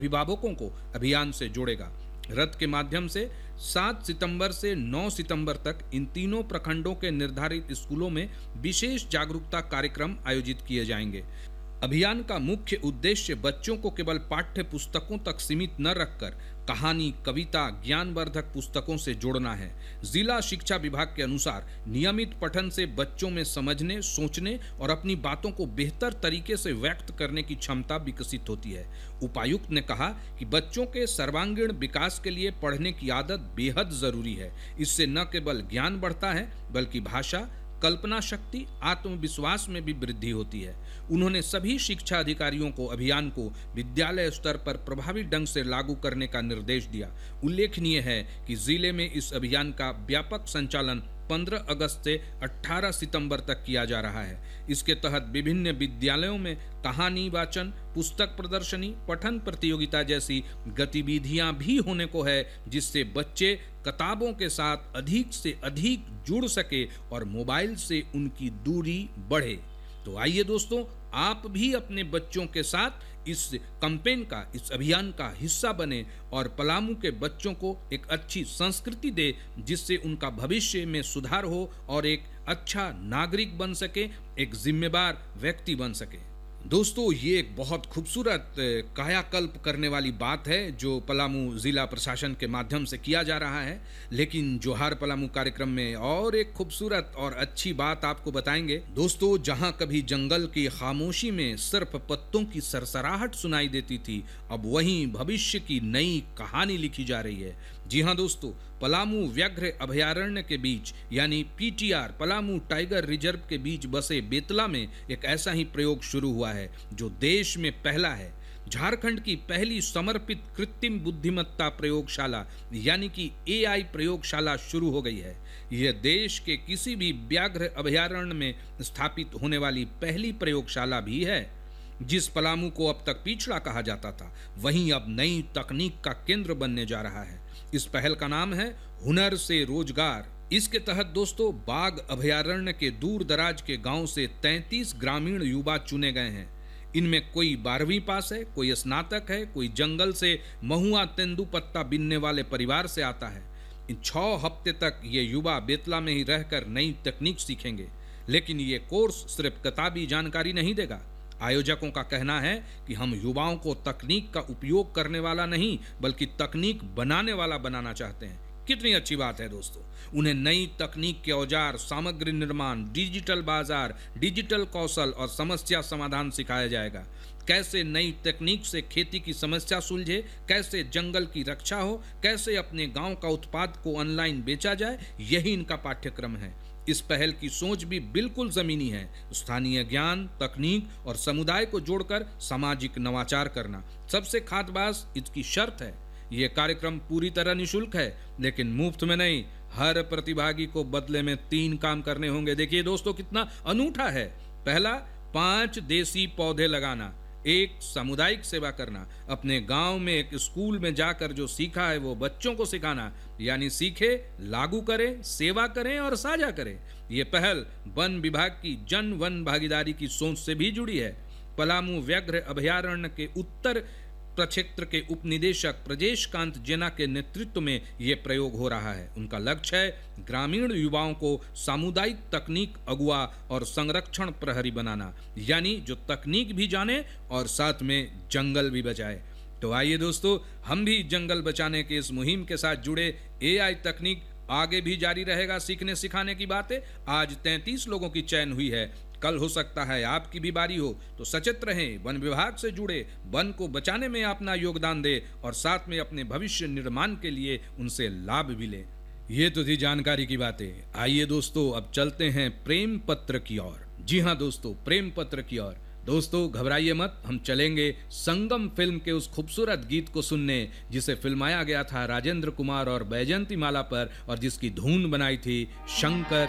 अभिभावकों को अभियान से जोड़ेगा। रथ के माध्यम से 7 सितंबर से 9 सितंबर तक इन तीनों प्रखंडों के निर्धारित स्कूलों में विशेष जागरूकता कार्यक्रम आयोजित किए जाएंगे। अभियान का मुख्य उद्देश्य बच्चों को केवल पाठ्य पुस्तकों तक सीमित न रखकर कहानी, कविता, ज्ञानवर्धक पुस्तकों से जोड़ना है। जिला शिक्षा विभाग के अनुसार नियमित पठन से बच्चों में समझने, सोचने और अपनी बातों को बेहतर तरीके से व्यक्त करने की क्षमता विकसित होती है। उपायुक्त ने कहा कि बच्चों के सर्वांगीण विकास के लिए पढ़ने की आदत बेहद जरूरी है। इससे न केवल ज्ञान बढ़ता है बल्कि भाषा, कल्पना शक्ति, आत्मविश्वास में भी वृद्धि होती है। उन्होंने सभी शिक्षा अधिकारियों को अभियान को विद्यालय स्तर पर प्रभावी ढंग से लागू करने का निर्देश दिया। उल्लेखनीय है कि जिले में इस अभियान का व्यापक संचालन 15 अगस्त से 18 सितंबर तक किया जा रहा है। इसके तहत विभिन्न विद्यालयों में कहानी वाचन, पुस्तक प्रदर्शनी, पठन प्रतियोगिता जैसी गतिविधियां भी होने को है, जिससे बच्चे किताबों के साथ अधिक से अधिक जुड़ सके और मोबाइल से उनकी दूरी बढ़े। तो आइए दोस्तों, आप भी अपने बच्चों के साथ इस कैंपेन का, इस अभियान का हिस्सा बने और पलामू के बच्चों को एक अच्छी संस्कृति दे, जिससे उनका भविष्य में सुधार हो और एक अच्छा नागरिक बन सके, एक जिम्मेदार व्यक्ति बन सके। दोस्तों, ये एक बहुत खूबसूरत कायाकल्प करने वाली बात है जो पलामू जिला प्रशासन के माध्यम से किया जा रहा है। लेकिन जोहार पलामू कार्यक्रम में और एक खूबसूरत और अच्छी बात आपको बताएंगे। दोस्तों, जहां कभी जंगल की खामोशी में सिर्फ पत्तों की सरसराहट सुनाई देती थी, अब वहीं भविष्य की नई कहानी लिखी जा रही है। जी हाँ दोस्तों, पलामू व्याघ्र अभयारण्य के बीच यानी पीटीआर पलामू टाइगर रिजर्व के बीच बसे बेतला में एक ऐसा ही प्रयोग शुरू हुआ है जो देश में पहला है। झारखंड की पहली समर्पित कृत्रिम बुद्धिमत्ता प्रयोगशाला यानी कि एआई प्रयोगशाला शुरू हो गई है। यह देश के किसी भी व्याघ्र अभयारण्य में स्थापित होने वाली पहली प्रयोगशाला भी है। जिस पलामू को अब तक पिछड़ा कहा जाता था, वहीं अब नई तकनीक का केंद्र बनने जा रहा है। इस पहल का नाम है हुनर से रोजगार। इसके तहत दोस्तों, बाघ अभयारण्य के दूर दराज के गांव से 33 ग्रामीण युवा चुने गए हैं। इनमें कोई 12वीं पास है, कोई स्नातक है, कोई जंगल से महुआ तेंदुपत्ता बिनने वाले परिवार से आता है। इन 6 हफ्ते तक ये युवा बेतला में ही रहकर नई तकनीक सीखेंगे। लेकिन ये कोर्स सिर्फ किताबी जानकारी नहीं देगा। आयोजकों का कहना है कि हम युवाओं को तकनीक का उपयोग करने वाला नहीं बल्कि तकनीक बनाने वाला बनाना चाहते हैं। कितनी अच्छी बात है दोस्तों। उन्हें नई तकनीक के औजार, सामग्री निर्माण, डिजिटल बाजार, डिजिटल कौशल और समस्या समाधान सिखाया जाएगा। कैसे नई तकनीक से खेती की समस्या सुलझे, कैसे जंगल की रक्षा हो, कैसे अपने गांव का उत्पाद को ऑनलाइन बेचा जाए, यही इनका पाठ्यक्रम है। इस पहल की सोच भी बिल्कुल जमीनी है। स्थानीय ज्ञान, तकनीक और समुदाय को जोड़कर सामाजिक नवाचार करना। सबसे खास बात इसकी शर्त है, यह कार्यक्रम पूरी तरह निःशुल्क है, लेकिन मुफ्त में नहीं। हर प्रतिभागी को बदले में 3 काम करने होंगे। देखिए दोस्तों, कितना अनूठा है। पहला, 5 देसी पौधे लगाना। 1, सामुदायिक सेवा करना। अपने गांव में एक स्कूल में जाकर जो सीखा है वो बच्चों को सिखाना, यानी सीखे, लागू करें, सेवा करें और साझा करें। ये पहल वन विभाग की जन वन भागीदारी की सोच से भी जुड़ी है। पलामू व्याघ्र अभयारण्य के उत्तर प्रक्षेत्र के उप निदेशक प्रजेश कांत जेना के नेतृत्व में यह प्रयोग हो रहा है। उनका लक्ष्य है ग्रामीण युवाओं को सामुदायिक तकनीक अगुवा और संरक्षण प्रहरी बनाना, यानी जो तकनीक भी जाने और साथ में जंगल भी बचाए। तो आइए दोस्तों, हम भी जंगल बचाने के इस मुहिम के साथ जुड़े। एआई तकनीक आगे भी जारी रहेगा सीखने सिखाने की बातें। आज 33 लोगों की चयन हुई है, कल हो सकता है आपकी भी बारी हो। तो सचेत रहें, वन विभाग से जुड़े, वन को बचाने में अपना योगदान दे और साथ में अपने भविष्य निर्माण के लिए उनसे लाभ भी लें। ये तो थी जानकारी की बातें। आइए दोस्तों, अब चलते हैं प्रेम पत्र की ओर। जी हाँ दोस्तों, प्रेम पत्र की ओर। दोस्तों घबराइए मत, हम चलेंगे संगम फिल्म के उस खूबसूरत गीत को सुनने जिसे फिल्माया गया था राजेंद्र कुमार और बैजयंती माला पर और जिसकी धुन बनाई थी शंकर